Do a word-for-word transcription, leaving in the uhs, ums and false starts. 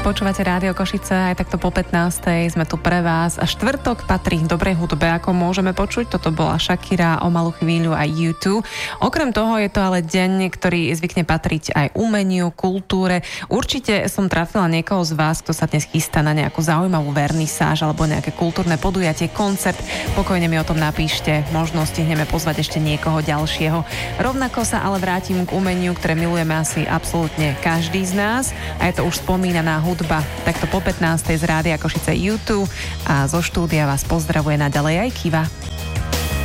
Počúvate Rádio Košice, aj takto po pätnástej sme tu pre vás a štvrtok patrí dobrej hudbe, ako môžeme počuť. Toto bola Shakira, o malú chvíľu aj U dva. Okrem toho je to ale deň, ktorý zvykne patriť aj umeniu, kultúre. Určite som trafila niekoho z vás, kto sa dnes chystá na nejakú zaujímavú vernisáž alebo nejaké kultúrne podujatie, koncert. Pokojne mi o tom napíšte, možno stihneme pozvať ešte niekoho ďalšieho. Rovnako sa ale vrátim k umeniu, ktoré milujeme asi absolútne každý z nás, a je to už spomínaná hudba. Takto po pätnástej z Rádia Košice U dva a zo štúdia vás pozdravuje naďalej aj Kiva.